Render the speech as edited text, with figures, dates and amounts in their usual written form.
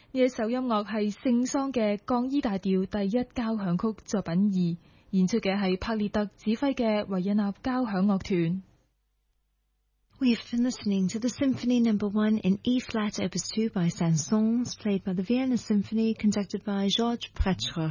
呢一首音樂係聖桑嘅降 E 大調第一交響曲作品2，演出嘅係帕列特指揮嘅維也納交響樂團。 We've been listening to the Symphony No. 1 in E-flat Opus 2 by Saint-Saëns, played by the Vienna Symphony, conducted by Georges Prêtre.